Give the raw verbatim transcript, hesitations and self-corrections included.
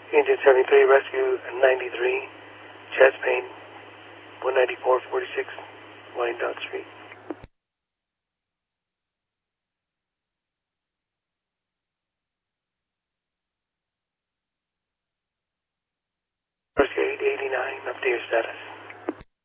Engine seventy-three, rescue ninety-three, chest pain, one ninety-four forty-six, Wyandotte Street. Rescue eight eighty-nine, update your status.